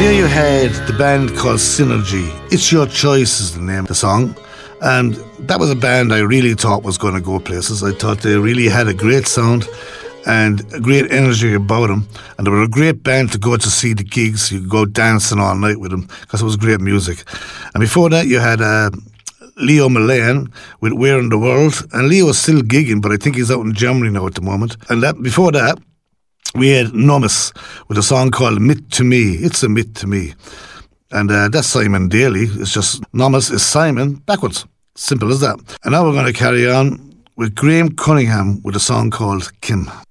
Here you had the band called Synergy. It's Your Choice is the name of the song. And that was a band I really thought was going to go places. I thought they really had a great sound and a great energy about them. And they were a great band to go to see the gigs. You could go dancing all night with them because it was great music. And before that, you had Leo Milan with Where in the World. And Leo is still gigging, but I think he's out in Germany now at the moment. And before that, we had Nomis with a song called Myth to Me. It's a myth to me. And that's Simon Daly. It's just Nomis is Simon backwards. Simple as that. And now we're going to carry on with Graham Cunningham with a song called Kim.